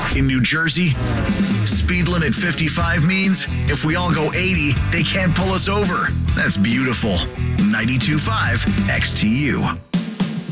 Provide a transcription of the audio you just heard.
In New Jersey, speed limit 55 means if we all go 80, they can't pull us over. That's beautiful. 92.5 XTU.